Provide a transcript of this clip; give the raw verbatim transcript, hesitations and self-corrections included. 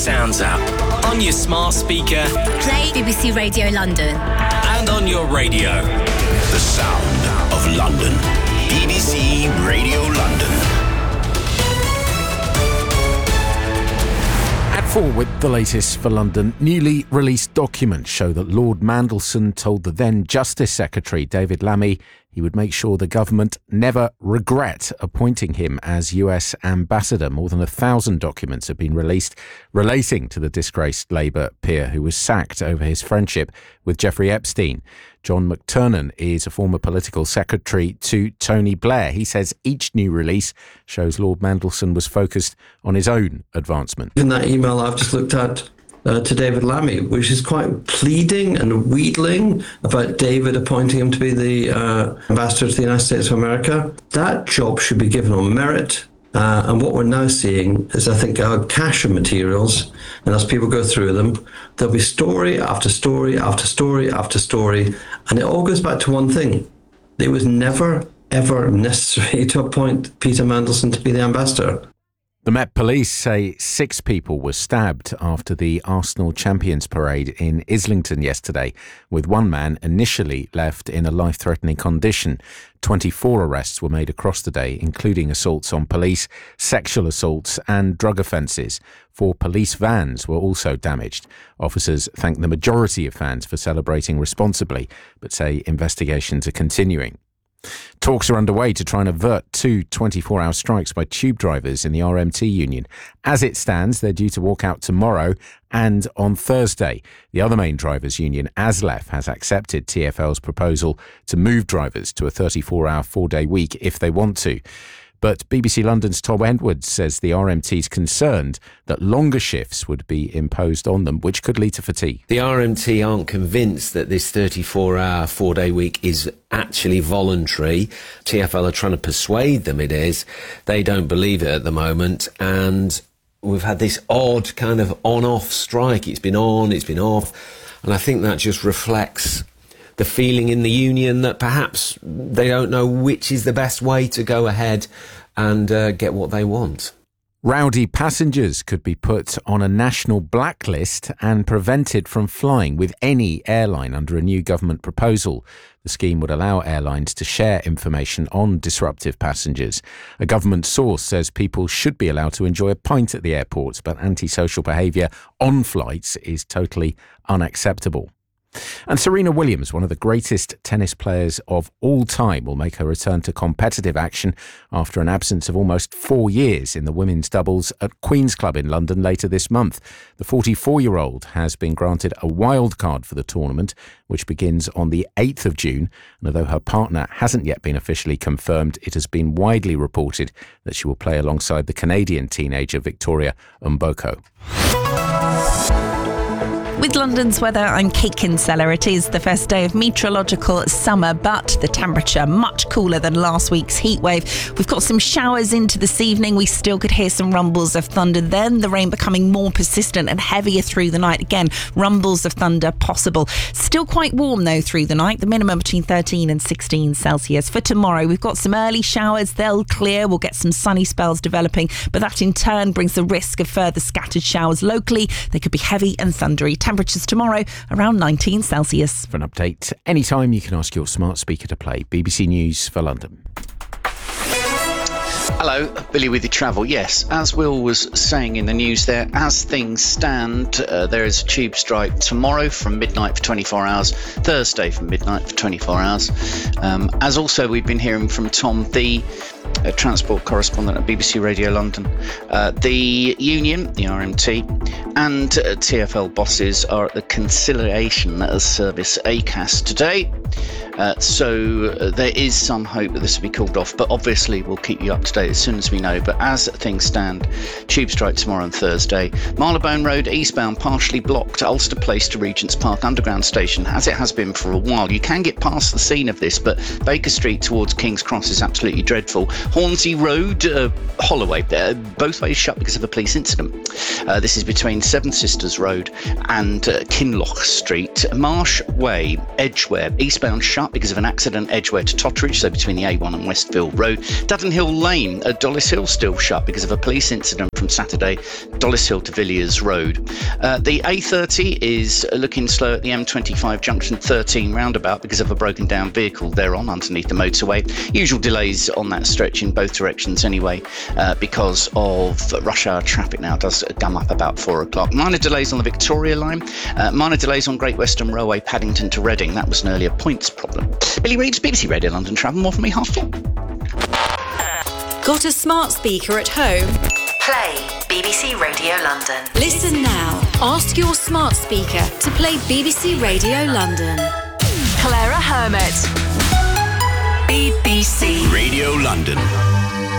Sounds app. On your smart speaker. Play B B C Radio London. And on your radio. The sound of London. B B C Radio London. At four with the latest for London. Newly released documents show that Lord Mandelson told the then Justice Secretary David Lammy he would make sure the government never regret appointing him as U S ambassador. More than a thousand documents have been released relating to the disgraced Labour peer who was sacked over his friendship with Jeffrey Epstein. John McTernan is a former political secretary to Tony Blair. He says each new release shows Lord Mandelson was focused on his own advancement. In that email I've just looked at uh, to David Lammy, which is quite pleading and wheedling about David appointing him to be the uh, ambassador to the United States of America, that job should be given on merit. Uh, and what we're now seeing is, I think, a cache of materials, and as people go through them, there'll be story after story after story after story, and it all goes back to one thing. It was never, ever necessary to appoint Peter Mandelson to be the ambassador. The Met Police say six people were stabbed after the Arsenal Champions Parade in Islington yesterday, with one man initially left in a life-threatening condition. twenty-four arrests were made across the day, including assaults on police, sexual assaults and drug offences. Four police vans were also damaged. Officers thank the majority of fans for celebrating responsibly, but say investigations are continuing. Talks are underway to try and avert two twenty-four hour strikes by tube drivers in the R M T union. As it stands, they're due to walk out tomorrow and on Thursday. The other main drivers' union, ASLEF, has accepted T F L's proposal to move drivers to a thirty-four hour four-day week if they want to. But B B C London's Tom Edwards says the R M T's concerned that longer shifts would be imposed on them, which could lead to fatigue. The R M T aren't convinced that this thirty-four hour four-day week is actually voluntary. T F L are trying to persuade them it is. They don't believe it at the moment, and we've had this odd kind of on-off strike. It's been on, it's been off, and I think that just reflects the feeling in the union that perhaps they don't know which is the best way to go ahead and uh, get what they want. Rowdy passengers could be put on a national blacklist and prevented from flying with any airline under a new government proposal. The scheme would allow airlines to share information on disruptive passengers. A government source says people should be allowed to enjoy a pint at the airports, but antisocial behaviour on flights is totally unacceptable. And Serena Williams, one of the greatest tennis players of all time, will make her return to competitive action after an absence of almost four years in the women's doubles at Queen's Club in London later this month. The forty-four-year-old has been granted a wild card for the tournament, which begins on the eighth of June. And although her partner hasn't yet been officially confirmed, it has been widely reported that she will play alongside the Canadian teenager Victoria Mboko. With London's weather, I'm Kate Kinsella. It is the first day of meteorological summer, but the temperature much cooler than last week's heatwave. We've got some showers into this evening. We still could hear some rumbles of thunder. Then the rain becoming more persistent and heavier through the night. Again, rumbles of thunder possible. Still quite warm though through the night. The minimum between thirteen and sixteen Celsius. For tomorrow, we've got some early showers. They'll clear. We'll get some sunny spells developing, but that in turn brings the risk of further scattered showers locally. They could be heavy and thundery. Temperatures tomorrow around nineteen Celsius. For an update anytime, you can ask your smart speaker to play B B C News for London. Hello, Billy with your travel. Yes, as Will was saying in the news there, as things stand, uh, there is a tube strike tomorrow from midnight for twenty-four hours, Thursday from midnight for twenty-four hours. Um, as also we've been hearing from Tom, the uh, transport correspondent at B B C Radio London, uh, the union, the R M T, and uh, T F L bosses are at the Conciliation Service A C A S today. Uh, so uh, there is some hope that this will be called off, but obviously we'll keep you up to date as soon as we know. But as things stand, tube strike tomorrow and Thursday. Marylebone Road eastbound partially blocked, Ulster Place to Regent's Park Underground Station, as it has been for a while. You can get past the scene of this, but Baker Street towards King's Cross is absolutely dreadful. Hornsey Road, uh, Holloway, uh, both ways shut because of a police incident. Uh, this is between Seven Sisters Road and uh, Kinloch Street. Marsh Way, Edgware, eastbound shut because of an accident, Edgware to Totteridge, so between the A one and Westfield Road. Duddon Hill Lane, uh, Dollis Hill still shut because of a police incident from Saturday, Dollis Hill to Villiers Road. Uh, the A thirty is looking slow at the M twenty-five junction thirteen roundabout because of a broken down vehicle there on underneath the motorway. Usual delays on that stretch in both directions anyway, uh, because of rush hour traffic now does gum up about four o'clock. Minor delays on the Victoria line, uh, minor delays on Great Western Railway Paddington to Reading. That was an earlier points problem. Billy Reeves, B B C Radio London Travel. More from me, half four. Got a smart speaker at home? Play B B C Radio London. Listen now. Ask your smart speaker to play B B C Radio London. Clara Hermit. B B C Radio London.